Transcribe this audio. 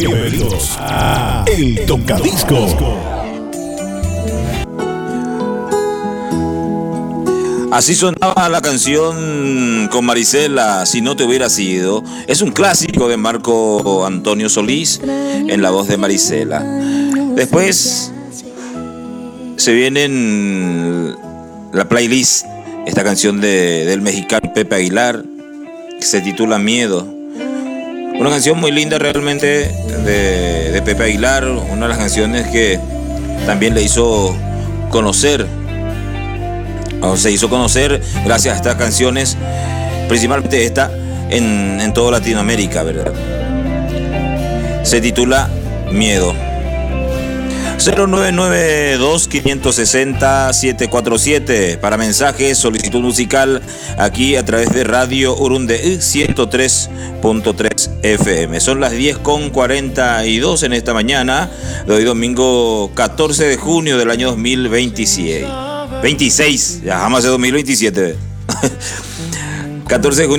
Bienvenidos a El Tocadiscos. Así sonaba la canción con Marisela, Si no te hubiera sido. Es un clásico de Marco Antonio Solís en la voz de Marisela. Después se viene en la playlist esta canción del mexicano Pepe Aguilar, que se titula Miedo. Una canción muy linda realmente de Pepe Aguilar, una de las canciones que también le hizo conocer, o se hizo conocer gracias a estas canciones, principalmente esta en toda Latinoamérica, ¿verdad? Se titula Miedo. 0992-560-747 para mensajes, solicitud musical aquí a través de Radio Urunde 103.3 FM. Son las 10:42 en esta mañana de hoy domingo 14 de junio del año 2026. 26, ya jamás de 2027. 14 de junio.